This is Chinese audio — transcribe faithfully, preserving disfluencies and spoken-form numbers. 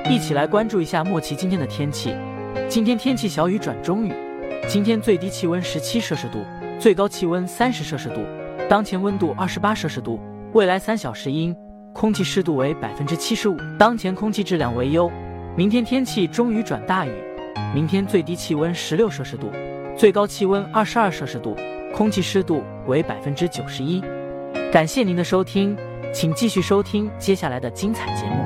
一起来关注一下莫奇今天的天气。今天天气小雨转中雨，今天最低气温十七摄氏度，最高气温三十摄氏度，当前温度二十八摄氏度，未来三小时阴，空气湿度为百分之七十五，当前空气质量为优。明天天气中雨转大雨，明天最低气温十六摄氏度，最高气温二十二摄氏度，空气湿度为百分之九十一。感谢您的收听，请继续收听接下来的精彩节目。